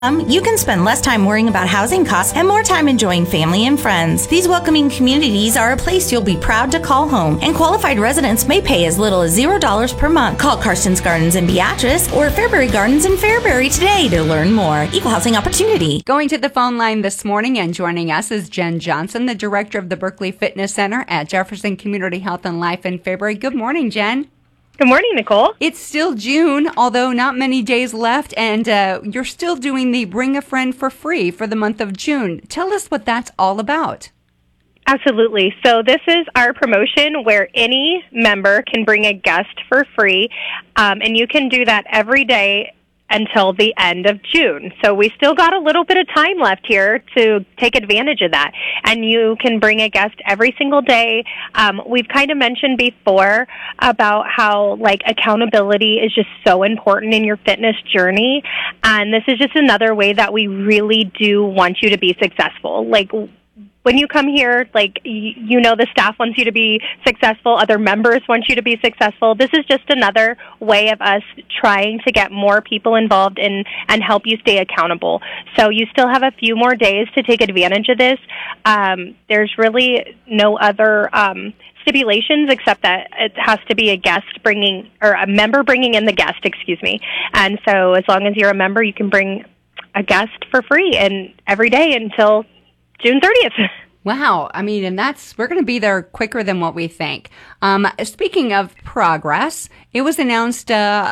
You can spend less time worrying about housing costs and more time enjoying family and friends. These welcoming communities are a place you'll be proud to call home, and qualified residents may pay as little as $0 per month. Call Karstens Gardens in Beatrice or Fairbury Gardens in Fairbury today to learn more. Equal housing opportunity. Going to the phone line this morning and joining us is Jen Johnson, the director of the Berkeley Fitness Center at Jefferson Community Health and Life in Fairbury. Good morning, Jen. Good morning, Nicole. It's still June, although not many days left, and you're still doing the Bring a Friend for free for the month of June. Tell us what that's all about. Absolutely. So this is our promotion where any member can bring a guest for free, and you can do that every day until the end of June. So we still got a little bit of time left here to take advantage of that. And you can bring a guest every single day. We've kind of mentioned before about how accountability is just so important in your fitness journey. And this is just another way that we really do want you to be successful. When you come here, the staff wants you to be successful. Other members want you to be successful. This is just another way of us trying to get more people involved and help you stay accountable. So you still have a few more days to take advantage of this. There's really no other stipulations except that it has to be a member bringing in the guest, And so as long as you're a member, you can bring a guest for free and every day until June 30th. Wow. I mean, and we're going to be there quicker than what we think. Speaking of progress, it was announced,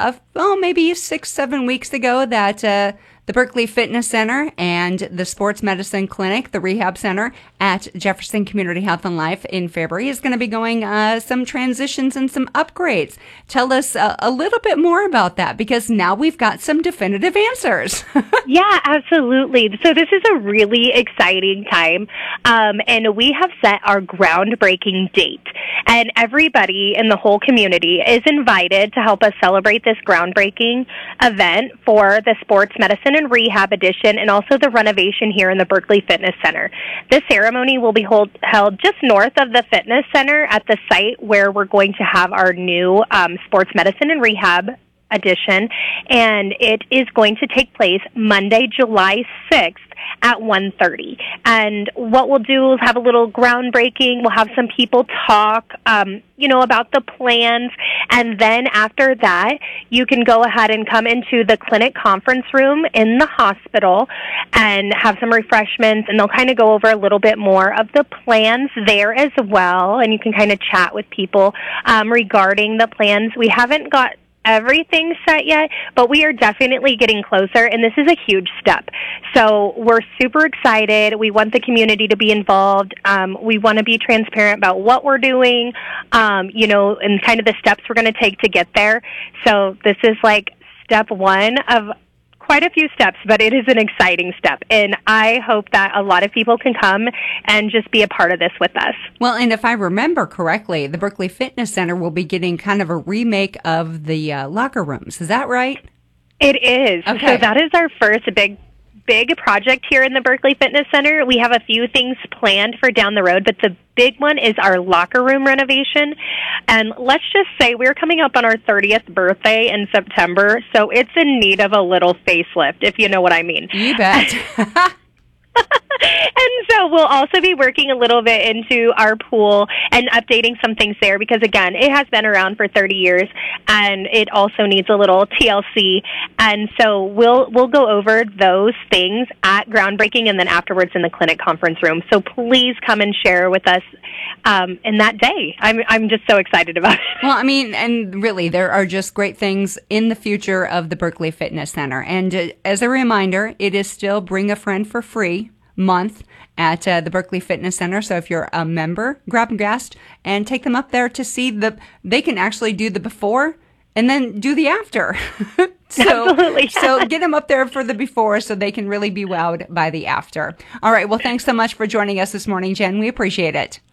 maybe 6-7 weeks ago that, the Berkeley Fitness Center and the Sports Medicine Clinic, the Rehab Center at Jefferson Community Health and Life in Fairbury is going to be going some transitions and some upgrades. Tell us a little bit more about that, because now we've got some definitive answers. Yeah, absolutely. So this is a really exciting time, and we have set our groundbreaking date. And everybody in the whole community is invited to help us celebrate this groundbreaking event for the Sports Medicine and Rehab Edition, and also the renovation here in the Berkeley Fitness Center. This ceremony will be held just north of the Fitness Center at the site where we're going to have our new Sports Medicine and Rehab Edition, and it is going to take place Monday, July 6th at 1:30. And what we'll do is have a little groundbreaking. We'll have some people talk, about the plans. And then after that, you can go ahead and come into the clinic conference room in the hospital and have some refreshments. And they'll kind of go over a little bit more of the plans there as well. And you can kind of chat with people regarding the plans. We haven't got everything set yet, but we are definitely getting closer, and this is a huge step. So we're super excited. We want the community to be involved. We want to be transparent about what we're doing, and kind of the steps we're going to take to get there. So this is step one of quite a few steps, but it is an exciting step. And I hope that a lot of people can come and just be a part of this with us. Well, and if I remember correctly, the Berkeley Fitness Center will be getting kind of a remake of the locker rooms. Is that right? It is. Okay. So that is our first big project here in the Berkeley Fitness Center. We have a few things planned for down the road, but the big one is our locker room renovation. And let's just say we're coming up on our 30th birthday in September, so it's in need of a little facelift, if you know what I mean. You bet. And so we'll also be working a little bit into our pool and updating some things there because, again, it has been around for 30 years, and it also needs a little TLC. And so we'll go over those things at groundbreaking and then afterwards in the clinic conference room. So please come and share with us in that day. I'm just so excited about it. Well, I mean, and really, there are just great things in the future of the Berkeley Fitness Center. And as a reminder, it is still Bring a Friend for free month at the Berkeley Fitness Center. So if you're a member, grab a guest and take them up there to see they can actually do the before and then do the after. Absolutely. So get them up there for the before so they can really be wowed by the after. All right. Well, thanks so much for joining us this morning, Jen. We appreciate it.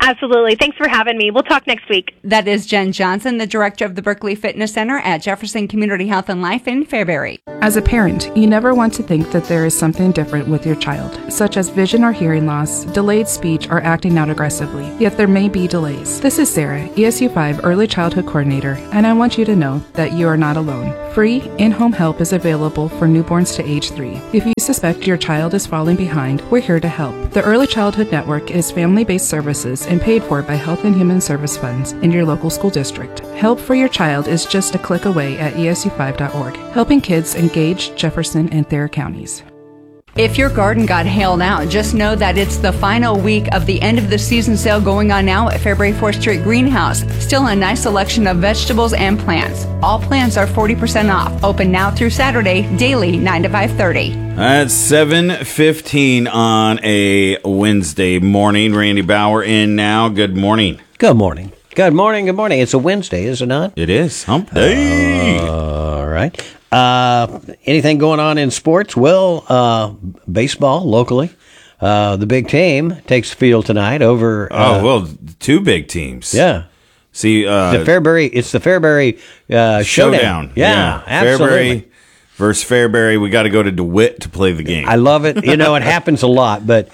Absolutely. Thanks for having me. We'll talk next week. That is Jen Johnson, the director of the Berkeley Fitness Center at Jefferson Community Health and Life in Fairbury. As a parent, you never want to think that there is something different with your child, such as vision or hearing loss, delayed speech, or acting out aggressively. Yet there may be delays. This is Sarah, ESU 5 Early Childhood Coordinator, and I want you to know that you are not alone. Free in-home help is available for newborns to age 3. If you suspect your child is falling behind, we're here to help. The Early Childhood Network is family-based services and paid for by Health and Human Service funds in your local school district. Help for your child is just a click away at esu5.org, helping kids in Gage, Jefferson, and Thayer counties. If your garden got hailed out, just know that it's the final week of the end of the season sale going on now at Fairbury Forestry Greenhouse. Still a nice selection of vegetables and plants. All plants are 40% off. Open now through Saturday, daily 9 to 5:30. At 7:15 on a Wednesday morning. Randy Bauer in now. Good morning. Good morning. Good morning. Good morning. It's a Wednesday, is it not? It is hump day. All right. Anything going on in sports? Well, baseball locally. The big team takes the field tonight over. Two big teams. Yeah. See, It's the Fairbury showdown. Yeah, absolutely. Fairbury versus Fairbury. We got to go to DeWitt to play the game. I love it. It happens a lot. But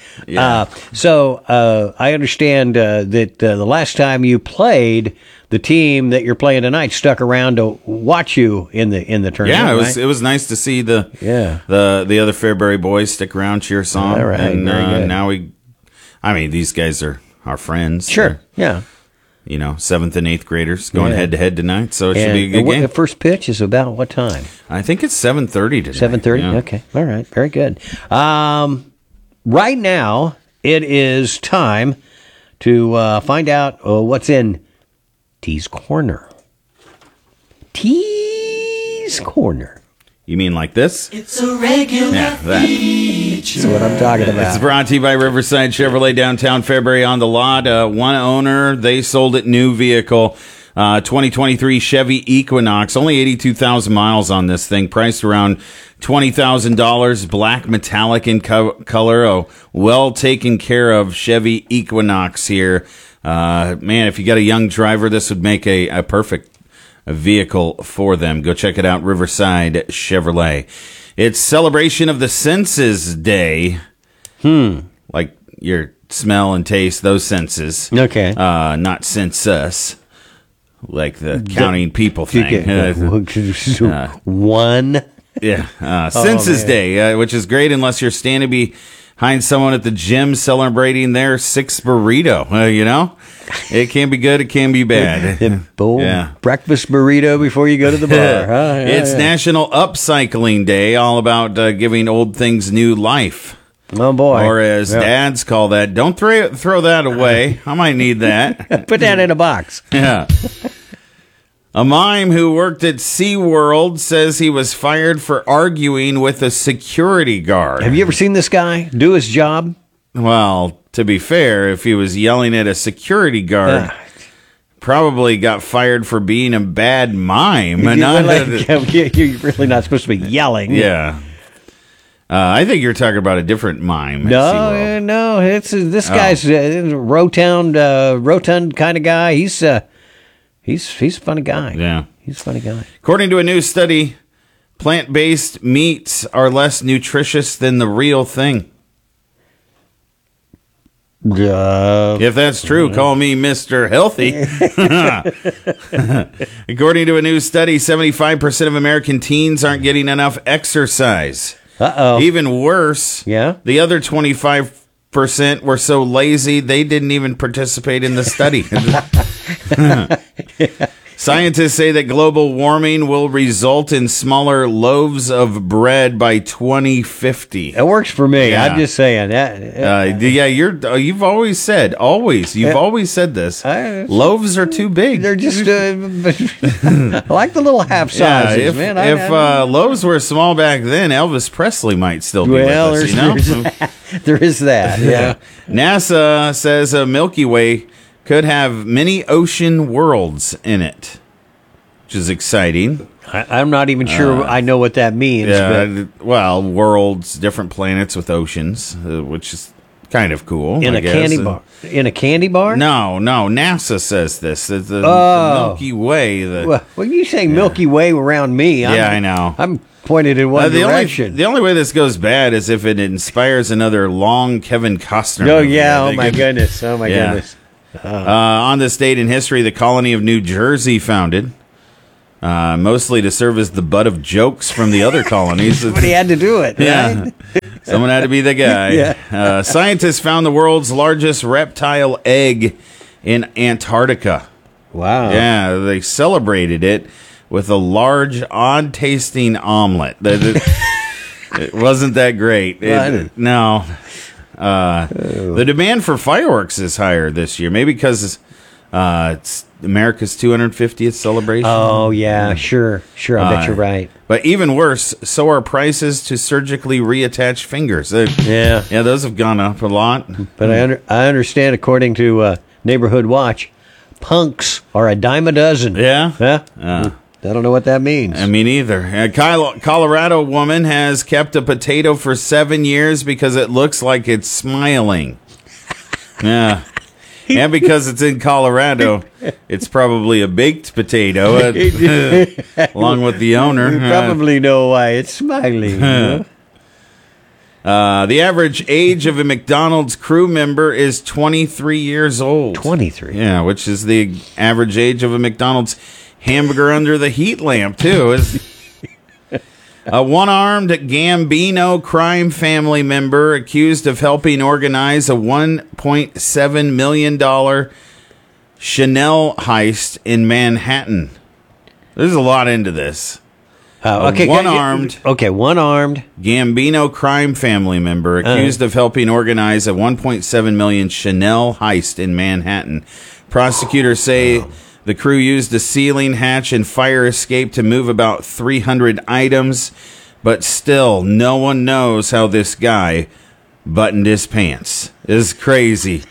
I understand that the last time you played, the team that you're playing tonight stuck around to watch you in the tournament. Yeah, right? it was nice to see the other Fairbury boys stick around, cheer us on. All right, and very good. now these guys are our friends. Sure. They're, 7th and 8th graders going head to head tonight, so it should be a good game. The first pitch is about what time? I think it's 7:30 today. 7:30. Yeah. Okay. All right. Very good. Right now, it is time to find out what's in T's Corner. T's Corner. You mean like this? It's a regular that. That's what I'm talking about. It's brought to you by Riverside Chevrolet, downtown Fairbury on the lot. One owner, they sold it new vehicle. 2023 Chevy Equinox, only 82,000 miles on this thing, priced around $20,000, black metallic in color. A well taken care of Chevy Equinox here. Man, if you got a young driver, this would make a perfect vehicle for them. Go check it out, Riverside Chevrolet. It's Celebration of the Senses Day. Like your smell and taste, those senses. Okay. Not census, like the counting people thing. One. Yeah. Census Day, which is great unless you're standing behind someone at the gym celebrating their 6th burrito. It can be good, it can be bad. Breakfast burrito before you go to the bar. It's National Upcycling Day, all about giving old things new life. Oh, boy. Or as dads call that, don't throw that away. I might need that. Put that in a box. Yeah. A mime who worked at SeaWorld says he was fired for arguing with a security guard. Have you ever seen this guy do his job? Well, to be fair, if he was yelling at a security guard, probably got fired for being a bad mime. You're really not supposed to be yelling. Yeah. I think you're talking about a different mime. No, this guy's a rotund kind of guy. He's a funny guy. Yeah. He's a funny guy. According to a new study, plant-based meats are less nutritious than the real thing. If that's true, call me Mr. Healthy. According to a new study, 75% of American teens aren't getting enough exercise. Uh-oh. Even worse, the other 25% were so lazy they didn't even participate in the study. Scientists say that global warming will result in smaller loaves of bread by 2050. It works for me. Yeah. I'm just saying that. You've always said this. Loaves are too big. They're just I like the little half sizes, man. If loaves were small back then, Elvis Presley might still be with us. There is that. Yeah. NASA says a Milky Way could have many ocean worlds in it, which is exciting. I'm not even sure I know what that means. Worlds, different planets with oceans, which is kind of cool. In I a guess. candy bar. In a candy bar? No, NASA says this. It's the Milky Way. Well, you saying Milky Way around me. I know. I'm pointed in one direction. The only way this goes bad is if it inspires another long Kevin Costner Oh, movie. yeah. Oh, my goodness. Oh, my goodness. On this date in history, the colony of New Jersey founded, mostly to serve as the butt of jokes from the other colonies. But he had to do it, Yeah. right? Someone had to be the guy. Yeah. Scientists found the world's largest reptile egg in Antarctica. Wow. Yeah, they celebrated it with a large, odd-tasting omelet. It wasn't that great. No. The demand for fireworks is higher this year. Maybe because it's America's 250th celebration. Oh, yeah. Sure. I bet you're right. But even worse, so are prices to surgically reattach fingers. Yeah. Yeah, those have gone up a lot. But I understand, according to Neighborhood Watch, punks are a dime a dozen. Yeah? I don't know what that means. Me neither. A Colorado woman has kept a potato for 7 years because it looks like it's smiling. Yeah. And because it's in Colorado, it's probably a baked potato, along with the owner. You probably know why it's smiling. Huh? The average age of a McDonald's crew member is 23 years old. 23? Yeah, which is the average age of a McDonald's hamburger under the heat lamp, too. A one-armed Gambino crime family member accused of helping organize a $1.7 million Chanel heist in Manhattan. There's a lot into this. One-armed Gambino crime family member accused of helping organize a $1.7 million Chanel heist in Manhattan. Prosecutors say the crew used a ceiling hatch and fire escape to move about 300 items, but still, no one knows how this guy buttoned his pants. It's crazy.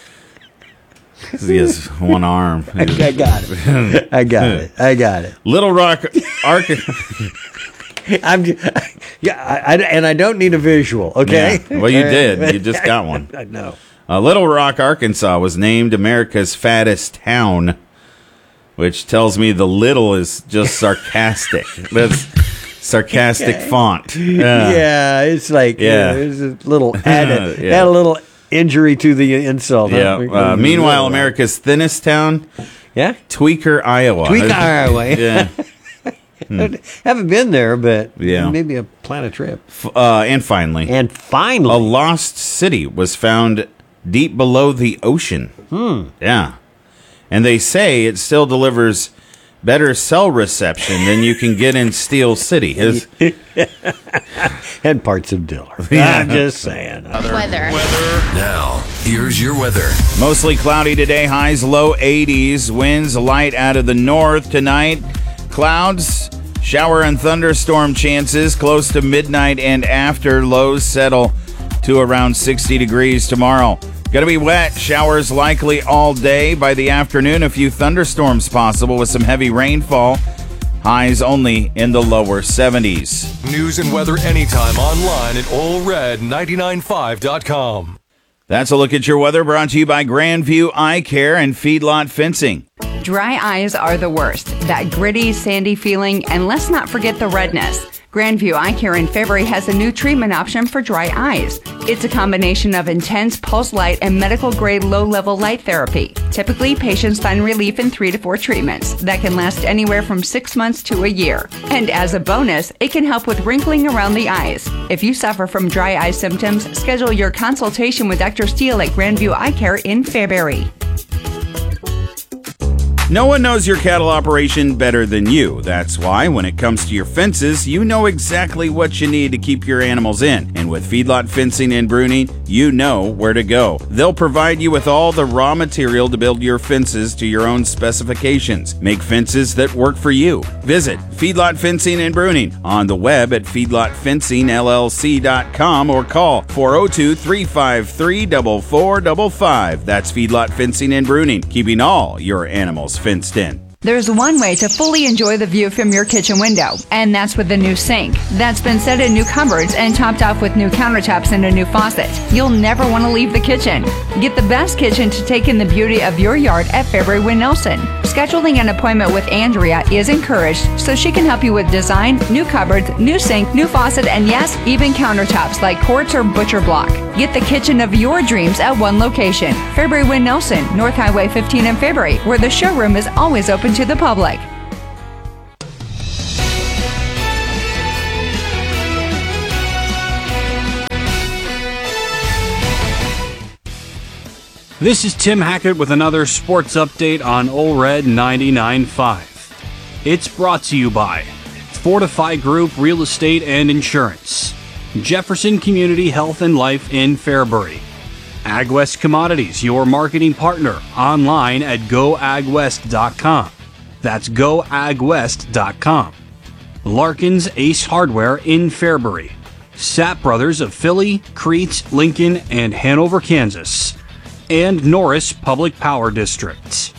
He has one arm. I got it. Little Rock, Arkansas. And I don't need a visual, okay? Yeah. Well, you did. You just got one. I know. Little Rock, Arkansas was named America's fattest town, which tells me the little is just sarcastic. That's sarcastic font. Yeah, it's like there's a little add a little injury to the insult. Yeah. Meanwhile, America's thinnest town, Tweaker, Iowa. Yeah. Haven't been there, but maybe a plan a trip. And finally, a lost city was found deep below the ocean. Yeah. And they say it still delivers better cell reception than you can get in Steel City. And parts of Diller. Yeah. I'm just saying. Weather. Now, here's your weather. Mostly cloudy today, highs low 80s, winds light out of the north tonight. Clouds, shower and thunderstorm chances close to midnight and after. Lows settle to around 60 degrees tomorrow. Going to be wet. Showers likely all day. By the afternoon, a few thunderstorms possible with some heavy rainfall. Highs only in the lower 70s. News and weather anytime online at allred995.com. That's a look at your weather brought to you by Grandview Eye Care and Feedlot Fencing. Dry eyes are the worst. That gritty, sandy feeling, and let's not forget the redness. Grandview Eye Care in February has a new treatment option for dry eyes. It's a combination of intense pulse light and medical-grade low-level light therapy. Typically, patients find relief in 3 to 4 treatments that can last anywhere from 6 months to a year. And as a bonus, it can help with wrinkling around the eyes. If you suffer from dry eye symptoms, schedule your consultation with Dr. Steele at Grandview Eye Care in Fairbury. No one knows your cattle operation better than you. That's why, when it comes to your fences, you know exactly what you need to keep your animals in. And with Feedlot Fencing and Bruning, you know where to go. They'll provide you with all the raw material to build your fences to your own specifications. Make fences that work for you. Visit Feedlot Fencing and Bruning on the web at feedlotfencingllc.com or call 402-353-4455. That's Feedlot Fencing and Bruning, keeping all your animals fenced in. There's one way to fully enjoy the view from your kitchen window, and that's with the new sink. That's been set in new cupboards and topped off with new countertops and a new faucet. You'll never want to leave the kitchen. Get the best kitchen to take in the beauty of your yard at Fairbury Wynn Nelson. Scheduling an appointment with Andrea is encouraged so she can help you with design, new cupboards, new sink, new faucet, and yes, even countertops like quartz or butcher block. Get the kitchen of your dreams at one location. Fairbury Wynn Nelson, North Highway 15 in Fairbury, where the showroom is always open to the public. This is Tim Hackett with another sports update on Ole Red 99.5. It's brought to you by Fortify Group Real Estate and Insurance, Jefferson Community Health and Life in Fairbury, AgWest Commodities, your marketing partner, online at goagwest.com. That's goagwest.com. Larkin's Ace Hardware in Fairbury, Sapp Brothers of Philly, Crete, Lincoln, and Hanover, Kansas, and Norris Public Power District.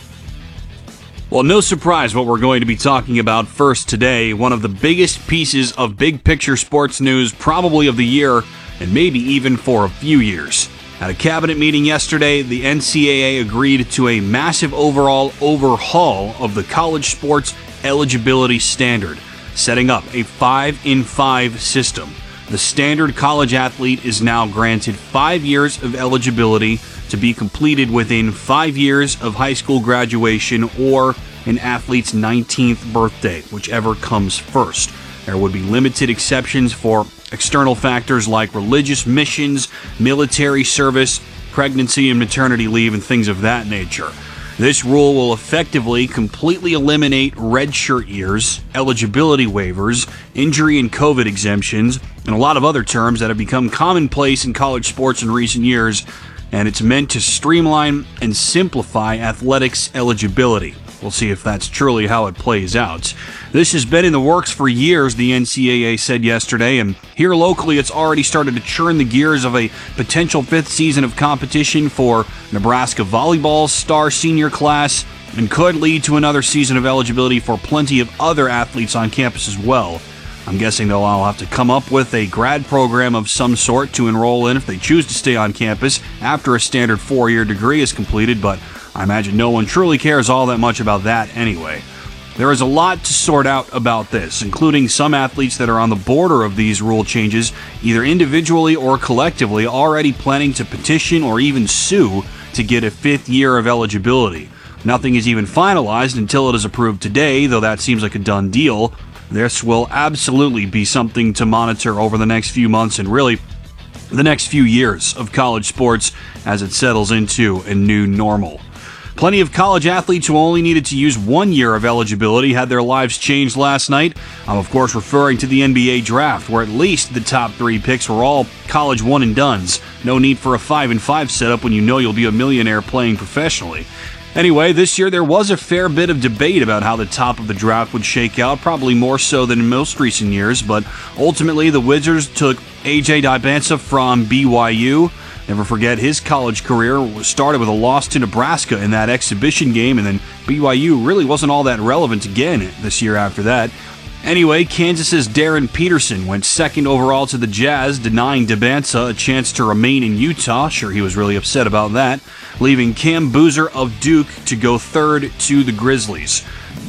Well, no surprise what we're going to be talking about first today. One of the biggest pieces of big picture sports news probably of the year, and maybe even for a few years. At a cabinet meeting yesterday, the NCAA agreed to a massive overall overhaul of the college sports eligibility standard, setting up a 5-in-5 system. The standard college athlete is now granted 5 years of eligibility to be completed within 5 years of high school graduation or an athlete's 19th birthday, whichever comes first. There would be limited exceptions for external factors like religious missions, military service, pregnancy and maternity leave, and things of that nature. This rule will effectively completely eliminate redshirt years, eligibility waivers, injury and COVID exemptions, and a lot of other terms that have become commonplace in college sports in recent years, and it's meant to streamline and simplify athletics eligibility. We'll see if that's truly how it plays out. This has been in the works for years, the NCAA said yesterday, and here locally it's already started to churn the gears of a potential 5th season of competition for Nebraska volleyball's star senior class, and could lead to another season of eligibility for plenty of other athletes on campus as well. I'm guessing they'll all have to come up with a grad program of some sort to enroll in if they choose to stay on campus after a standard 4-year degree is completed, but I imagine no one truly cares all that much about that anyway. There is a lot to sort out about this, including some athletes that are on the border of these rule changes, either individually or collectively, already planning to petition or even sue to get a 5th year of eligibility. Nothing is even finalized until it is approved today, though that seems like a done deal. This will absolutely be something to monitor over the next few months and really the next few years of college sports as it settles into a new normal. Plenty of college athletes who only needed to use 1 year of eligibility had their lives changed last night. I'm of course referring to the NBA draft, where at least the top 3 picks were all college one-and-dones. No need for a 5-in-5 setup when you know you'll be a millionaire playing professionally. Anyway, this year there was a fair bit of debate about how the top of the draft would shake out, probably more so than in most recent years, but ultimately the Wizards took A.J. Dybantsa from BYU. Never forget, his college career started with a loss to Nebraska in that exhibition game, and then BYU really wasn't all that relevant again this year after that. Anyway, Kansas's Darren Peterson went 2nd overall to the Jazz, denying Dybantsa a chance to remain in Utah. Sure, he was really upset about that, leaving Cam Boozer of Duke to go 3rd to the Grizzlies.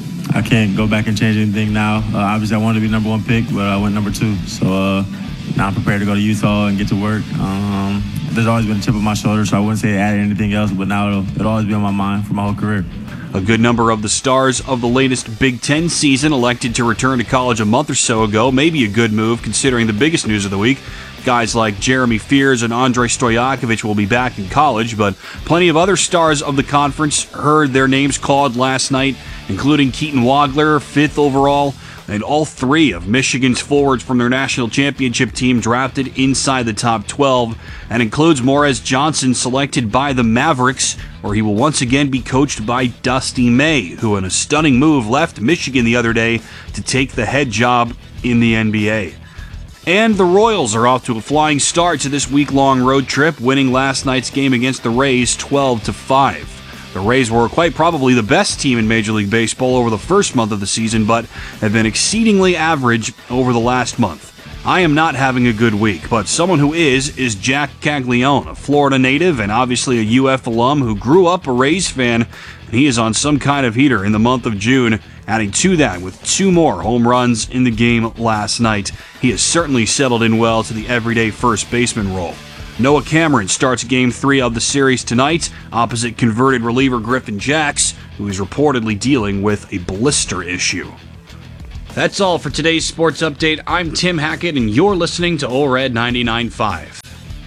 I can't go back and change anything now. Obviously, I wanted to be number 1 pick, but I went number 2. So now I'm prepared to go to Utah and get to work. There's always been a chip on my shoulder, so I wouldn't say it added anything else, but now it'll always be on my mind for my whole career. A good number of the stars of the latest Big Ten season elected to return to college a month or so ago. Maybe a good move considering the biggest news of the week. Guys like Jeremy Fears and Andrei Stojakovic will be back in college, but plenty of other stars of the conference heard their names called last night, including Keaton Wagler, 5th overall, and all 3 of Michigan's forwards from their national championship team drafted inside the top 12, and includes Morez Johnson, selected by the Mavericks, where he will once again be coached by Dusty May, who in a stunning move left Michigan the other day to take the head job in the NBA. And the Royals are off to a flying start to this week-long road trip, winning last night's game against the Rays 12-5. The Rays were quite probably the best team in Major League Baseball over the first month of the season, but have been exceedingly average over the last month. I am not having a good week, but someone who is Jack Caglione, a Florida native and obviously a UF alum who grew up a Rays fan, and he is on some kind of heater in the month of June, adding to that with 2 more home runs in the game last night. He has certainly settled in well to the everyday first baseman role. Noah Cameron starts Game 3 of the series tonight, opposite converted reliever Griffin Jax, who is reportedly dealing with a blister issue. That's all for today's sports update. I'm Tim Hackett, and you're listening to Ole Red 99.5.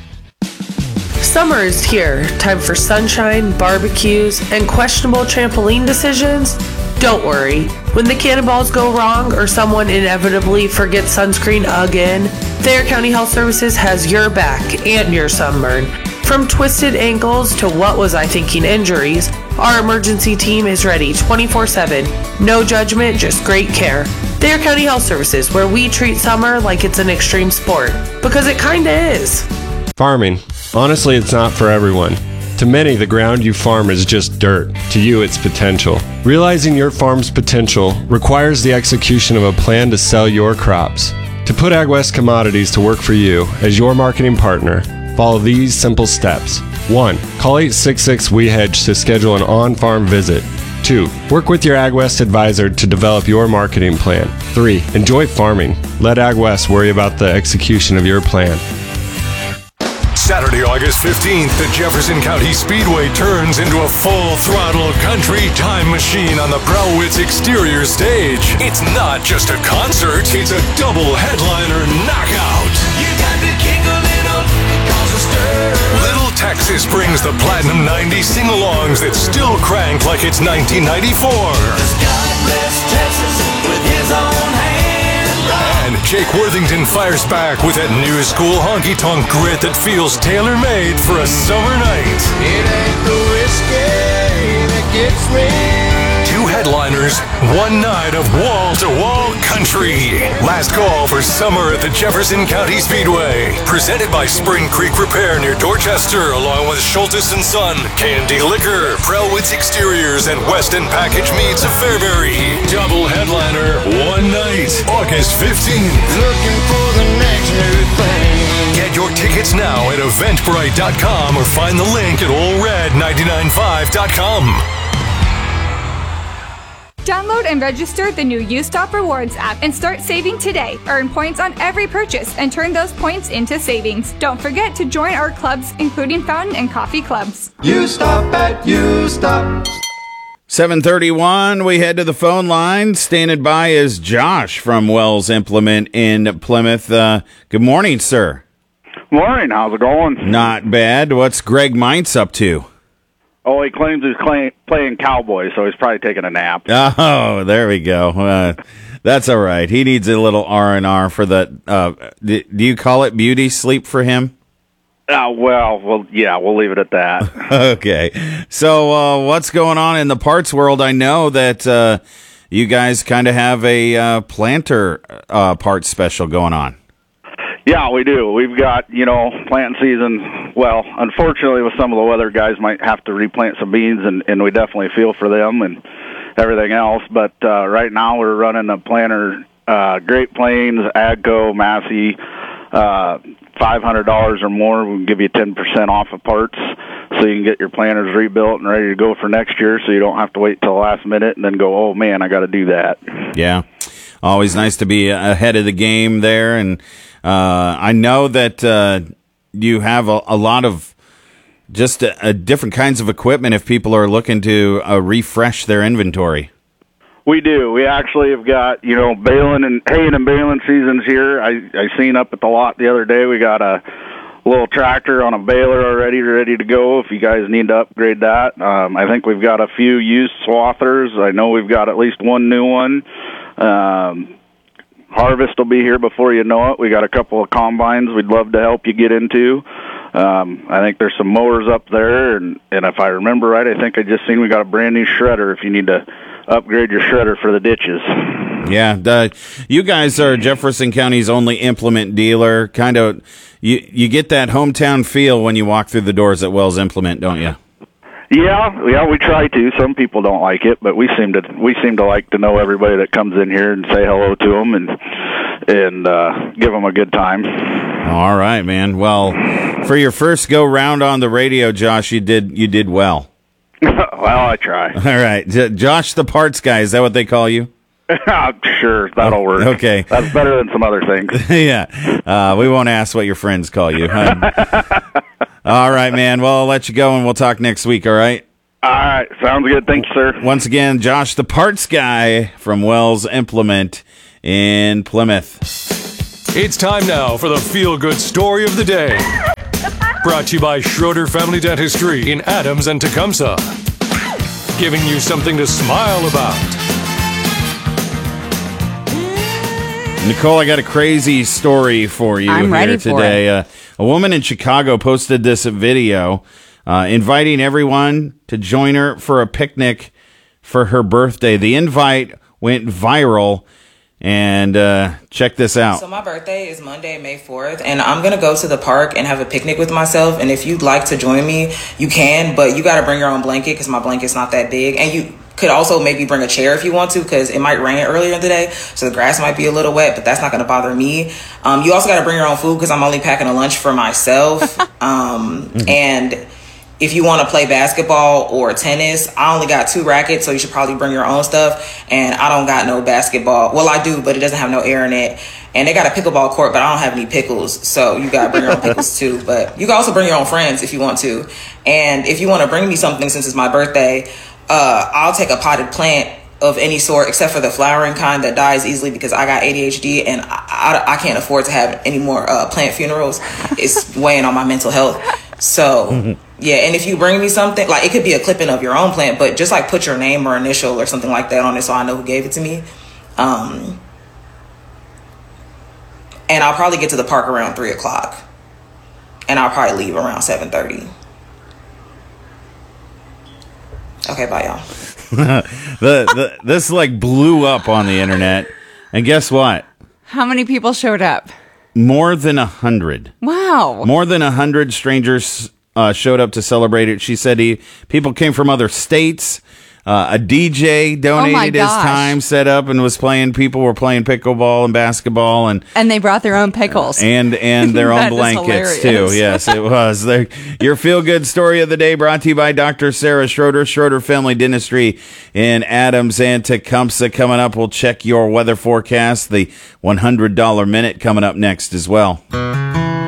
Summer is here. Time for sunshine, barbecues, and questionable trampoline decisions? Don't worry. When the cannonballs go wrong or someone inevitably forgets sunscreen again, Thayer County Health Services has your back and your sunburn. From twisted ankles to what was I thinking injuries, our emergency team is ready 24/7. No judgment, just great care. Thayer County Health Services, where we treat summer like it's an extreme sport. Because it kinda is. Farming. Honestly, it's not for everyone. To many, the ground you farm is just dirt. To you, it's potential. Realizing your farm's potential requires the execution of a plan to sell your crops. To put AgWest Commodities to work for you as your marketing partner, follow these simple steps. 1. Call 866-WE-HEDGE to schedule an on-farm visit. 2. Work with your AgWest advisor to develop your marketing plan. 3. Enjoy farming. Let AgWest worry about the execution of your plan. Saturday, August 15th, the Jefferson County Speedway turns into a full-throttle country time machine on the Prowitz exterior stage. It's not just a concert, it's a double headliner knockout. You got to kick a little, cause a stir. Little Texas brings the Platinum 90 sing-alongs that still crank like it's 1994. God bless Texas with his own hand. And Jake Worthington fires back with that new school honky-tonk grit that feels tailor-made for a summer night. It ain't the whiskey that gets me. 2 headliners, 1 night of wall-to-wall country. Last call for summer at the Jefferson County Speedway. Presented by Spring Creek Repair near Dorchester, along with Schultes & Son, K&D Liquor, Prowitz Exteriors, and Weston Package Meats of Fairbury. Double headliner, 1 night, August 15th. Looking for the next new thing. Get your tickets now at eventbrite.com or find the link at olered995.com. Download and register the new U-Stop Rewards app and start saving today. Earn points on every purchase and turn those points into savings. Don't forget to join our clubs, including fountain and coffee clubs. U-Stop at U-Stop. 7:31, we head to the phone line. Standing by is Josh from Wells Implement in Plymouth. Good morning, sir. Morning, how's it going? Not bad. What's Greg Mintz up to? Oh, he claims he's playing cowboy, so he's probably taking a nap. Oh, there we go. That's all right. He needs a little R&R for the, do you call it beauty sleep for him? Well, yeah, we'll leave it at that. Okay. So what's going on in the parts world? I know that you guys kind of have a planter parts special going on. Yeah, we do. We've got, planting season. Well, unfortunately, with some of the weather, guys might have to replant some beans, and we definitely feel for them and everything else. But right now, we're running a planter, Great Plains, AGCO, Massey, $500 or more. We can give you 10% off of parts, so you can get your planters rebuilt and ready to go for next year, so you don't have to wait till the last minute and then go, oh, man, I got to do that. Yeah. Always nice to be ahead of the game there, and I know that you have a lot of just different kinds of equipment if people are looking to refresh their inventory. We do. We actually have got, baling and haying and baling seasons here. I seen up at the lot the other day, we got a little tractor on a baler already ready to go if you guys need to upgrade that. I think we've got a few used swathers. I know we've got at least one new one. Harvest will be here before you know it. We got a couple of combines we'd love to help you get into. I think there's some mowers up there, and if I remember right, I think I just seen we got a brand new shredder if you need to upgrade your shredder for the ditches. Yeah, you guys are Jefferson County's only implement dealer. Kind of, you get that hometown feel when you walk through the doors at Wells Implement, don't you? Yeah, we try to. Some people don't like it, but we seem to like to know everybody that comes in here and say hello to them and give them a good time. All right, man. Well, for your first go round on the radio, Josh, you did well. Well, I try. All right, Josh the Parts Guy, is that what they call you? Sure, that'll work. Okay. That's better than some other things. Yeah. We won't ask what your friends call you. All right, man. Well, I'll let you go, and we'll talk next week, all right? All right. Sounds good. Thank you, sir. Once again, Josh the Parts Guy from Wells Implement in Plymouth. It's time now for the feel-good story of the day. Brought to you by Schroeder Family Dentistry in Adams and Tecumseh. Giving you something to smile about. Nicole, I got a crazy story for you here today. A woman in Chicago posted this video inviting everyone to join her for a picnic for her birthday. The invite went viral, and check this out. So my birthday is Monday, May 4th, and I'm going to go to the park and have a picnic with myself. And if you'd like to join me, you can, but you got to bring your own blanket because my blanket's not that big. And you could also maybe bring a chair if you want to, because it might rain earlier in the day, so the grass might be a little wet, but that's not going to bother me. You also got to bring your own food because I'm only packing a lunch for myself. And if you want to play basketball or tennis, I only got 2 rackets, so you should probably bring your own stuff. And I don't got no basketball. Well, I do, but it doesn't have no air in it. And they got a pickleball court, but I don't have any pickles, so you got to bring your own pickles too. But you can also bring your own friends if you want to. And if you want to bring me something since it's my birthday, I'll take a potted plant of any sort except for the flowering kind that dies easily because I got ADHD and I can't afford to have any more plant funerals. It's weighing on my mental health. So yeah, and if you bring me something, like it could be a clipping of your own plant, but just like put your name or initial or something like that on it so I know who gave it to me. And I'll probably get to the park around 3:00 and I'll probably leave around 7:30. Okay, bye, y'all. This like blew up on the internet, and guess what? How many people showed up? More than 100. Wow. More than 100 strangers showed up to celebrate it. She said people came from other states. A DJ donated his time, set up, and was playing. People were playing pickleball and basketball, and they brought their own pickles and their own blankets too. Yes, it was. Your feel good story of the day brought to you by Dr. Sarah Schroeder, Schroeder Family Dentistry in Adams and Tecumseh. Coming up, we'll check your weather forecast. The $100 minute coming up next as well.